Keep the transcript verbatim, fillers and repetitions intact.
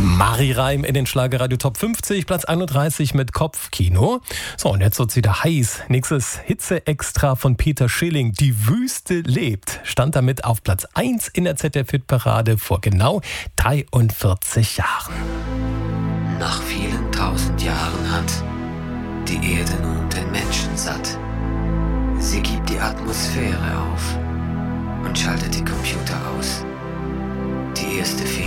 Mari Reim in den Schlagerradio Top fünfzig, Platz einunddreißig mit Kopfkino. So, und jetzt wird's wieder heiß. Nächstes Hitze-Extra von Peter Schilling, Die Wüste lebt, stand damit auf Platz eins in der Z D F-Hitparade vor genau dreiundvierzig Jahren. Nach vielen tausend Jahren hat die Erde nun den Menschen satt. Sie gibt die Atmosphäre auf und schaltet die Computer aus. Die erste Fehler